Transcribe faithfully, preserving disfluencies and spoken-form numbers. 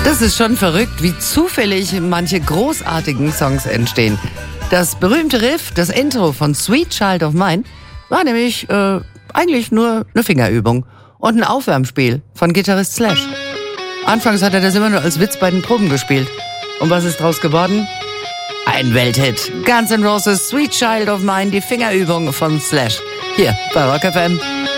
Das ist schon verrückt, wie zufällig manche großartigen Songs entstehen. Das berühmte Riff, das Intro von Sweet Child of Mine, war nämlich äh, eigentlich nur eine Fingerübung und ein Aufwärmspiel von Gitarrist Slash. Anfangs hat er das immer nur als Witz bei den Proben gespielt. Und was ist draus geworden? Ein Welthit. Guns N' Roses, Sweet Child of Mine, die Fingerübung von Slash. Hier bei Rock F M.